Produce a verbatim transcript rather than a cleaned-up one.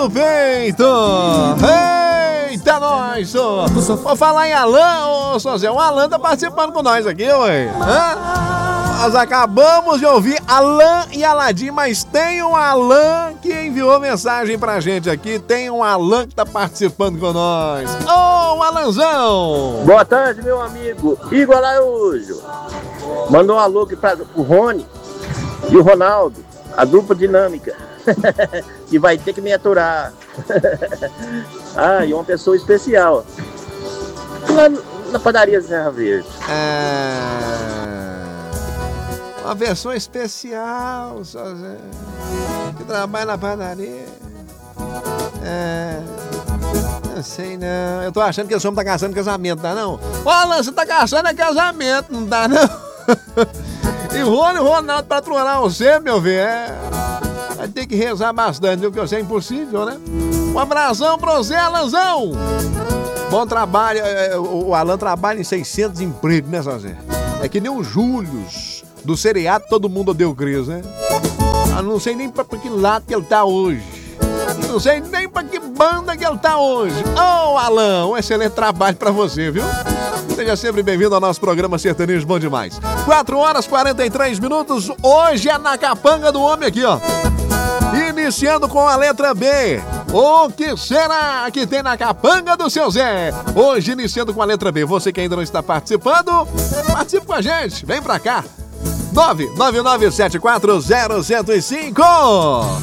no peito. Eita, nós! Vou falar em Alan, ô Sozé. O Alan tá participando com nós aqui, ué. Hã? Nós acabamos de ouvir Alan e Aladim, mas tem um Alan que enviou mensagem pra gente aqui. Tem um Alan que tá participando com nós. Ô, Alanzão! Boa tarde, meu amigo Igor Araújo. Mandou um alô aqui para o Rony e o Ronaldo, a dupla dinâmica, que vai ter que me aturar. Ah, e uma pessoa especial lá na padaria Serra Verde. É... Uma versão especial, Sozé, que trabalha na padaria. É... Não sei não. Eu tô achando que esse homem tá caçando casamento, tá não? Ô, Alan, você tá caçando é casamento, não tá não? E o Rony e o Ronaldo patrocinar você, meu velho, é... vai ter que rezar bastante, viu? Que eu sei é impossível, né? Um abração pra você, Alanzão! Bom trabalho. O Alan trabalha em seiscentos empregos, né, Sozé? É que nem o Július, do seriado Todo Mundo Odeia o Cris, né? Eu não sei nem pra que lado que ele tá hoje. Não sei nem pra que banda que ele tá hoje. Ô, oh, Alan, um excelente trabalho pra você, viu? Seja sempre bem-vindo ao nosso programa Sertanejo Bom Demais. quatro horas e quarenta e três minutos. Hoje é na capanga do homem aqui, ó. Iniciando com a letra B. O que será que tem na capanga do seu Zé? Hoje iniciando com a letra B. Você que ainda não está participando, participe com a gente. Vem pra cá. nove nove nove sete quatro zero zero zero cinco.